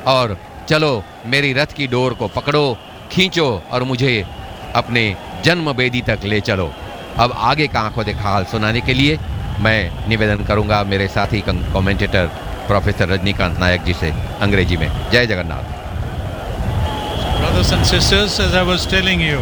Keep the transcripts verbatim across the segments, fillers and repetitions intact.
और चलो मेरी रथ की डोर को पकड़ो, खींचो और मुझे अपने जन्म वेदी तक ले चलो। अब आगे का आंखों देखा हाल सुनाने के लिए मैं निवेदन करूंगा मेरे साथी कमेंटेटर प्रोफेसर रजनीकांत नायक जी से अंग्रेजी में। जय Jagannath. Brothers and sisters, as I was telling you,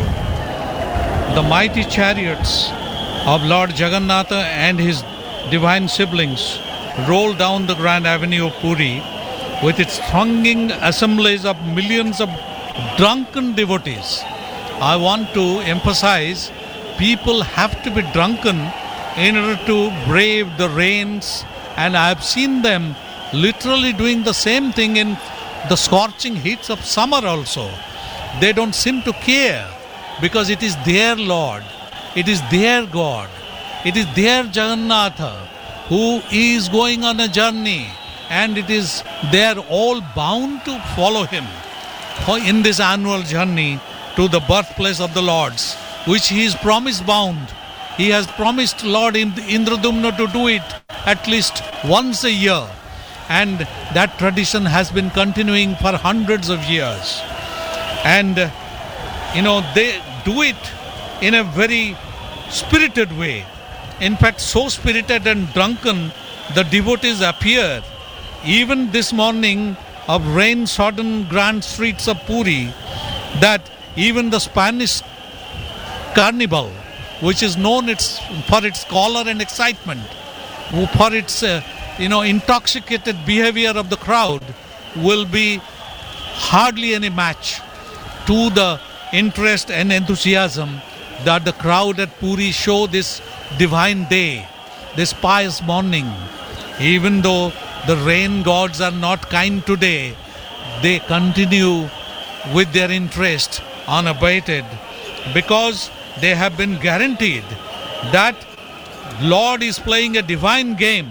the mighty chariots of Lord Jagannatha and his divine siblings roll down the grand avenue of Puri with its thronging assemblies of millions of drunken devotees. I want to emphasize, people have to be drunken in order to brave the rains, and I have seen them literally doing the same thing in the scorching heats of summer also. They don't seem to care, because it is their Lord, it is their God, it is their Jagannatha who is going on a journey, and it is they are all bound to follow him in this annual journey to the birthplace of the Lords, which he is promise bound. He has promised Lord Indradumna to do it at least once a year, and that tradition has been continuing for hundreds of years. And you know, they do it in a very spirited way. In fact, so spirited and drunken, the devotees appear even this morning of rain-sodden grand streets of Puri, that even the Spanish carnival, which is known its, for its color and excitement, for its uh, you know intoxicated behavior of the crowd, will be hardly any match to the interest and enthusiasm that the crowd at Puri show this divine day, this pious morning. Even though the rain gods are not kind today, they continue with their interest unabated, because they have been guaranteed that Lord is playing a divine game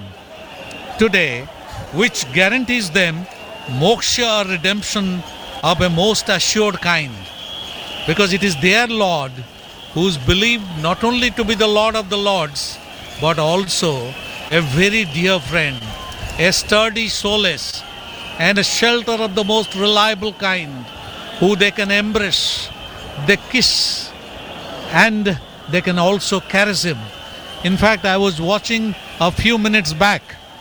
today, which guarantees them moksha or redemption of a most assured kind, because it is their Lord who is believed not only to be the Lord of the Lords, but also a very dear friend, a sturdy solace, and a shelter of the most reliable kind, who they can embrace, they kiss, and they can also caress him. In fact, I was watching a few minutes back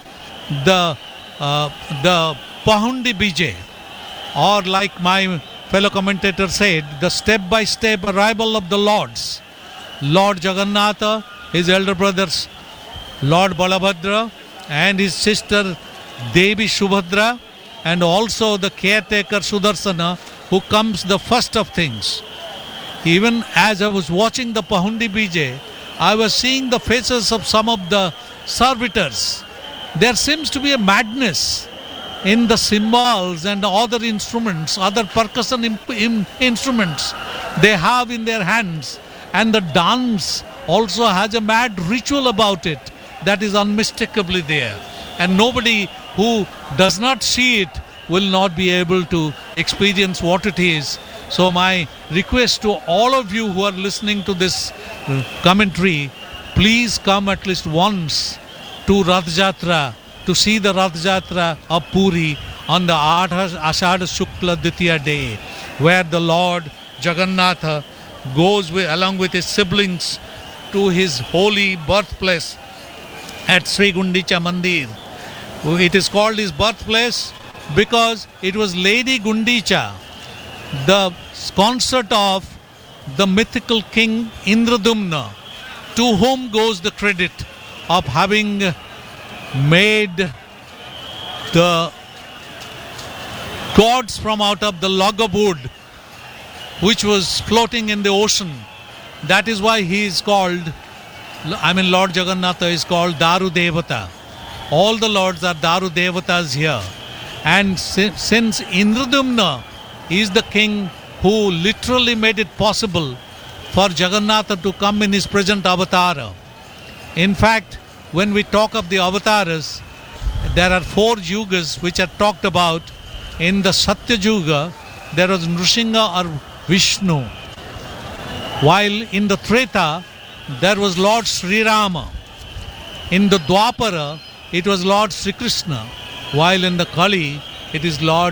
the uh, the Pahundi Bijay, or like my fellow commentator said, the step-by-step arrival of the Lords. Lord Jagannatha, his elder brothers Lord Balabhadra and his sister Devi Subhadra, and also the caretaker Sudarsana, who comes the first of things. Even as I was watching the Pahundi Bijay, I was seeing the faces of some of the servitors. There seems to be a madness in the cymbals and other instruments, other percussion imp- im- instruments they have in their hands. And the dance also has a mad ritual about it that is unmistakably there. And nobody who does not see it will not be able to experience what it is. So my request to all of you who are listening to this commentary, please come at least once to Rath Jatra, to see the Rath Jatra of Puri on the Ashadha Shukla Ditya day, where the Lord Jagannatha goes with, along with his siblings to his holy birthplace at Sri Gundicha Mandir. It is called his birthplace because it was Lady Gundicha, the consort of the mythical king Indradumna, to whom goes the credit of having made the gods from out of the log of wood which was floating in the ocean. That is why he is called, I mean Lord Jagannatha is called Daru Devata. All the lords are Daru Devatas here. And si- since Indradumna is the king who literally made it possible for Jagannatha to come in his present avatar. In fact, when we talk of the avatars, there are four yugas which are talked about. In the Satya Yuga, there was Nrsimha or Vishnu. While in the Treta, there was Lord Sri Rama. In the Dwapara, it was Lord Sri Krishna. While in the Kali, it is Lord